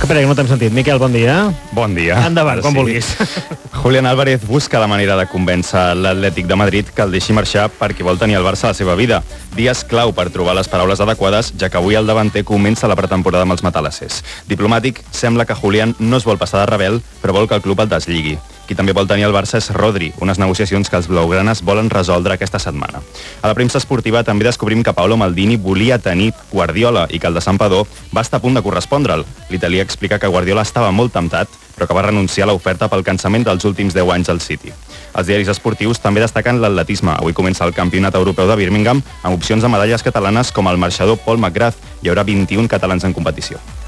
Espera, que no t'hem sentit. Miquel, bon dia. Bon dia. Endavant, quan vulguis. Julián Álvarez busca la manera de convèncer l'Atlètic de Madrid que el deixi marxar perquè vol tenir el Barça a la seva vida. Dies clau per trobar les paraules adequades, ja que avui el davanter comença la pretemporada amb els matalassers. Diplomàtic, sembla que Julián no es vol passar de rebel, però vol que el club el deslligui. Qui també vol tenir el Barça és Rodri, unes negociacions que els blaugranes volen resoldre aquesta setmana. A la premsa esportiva també descobrim que Paolo Maldini volia tenir Guardiola i que el de Santpedor va estar a punt de correspondre'l. L'italià explica que Guardiola estava molt temptat, però que va renunciar a l'oferta pel cansament dels últims 10 anys al City. Els diaris esportius també destaquen l'atletisme. Avui comença el Campionat Europeu de Birmingham amb opcions de medalles catalanes com el marxador Paul McGrath. Hi haurà 21 catalans en competició.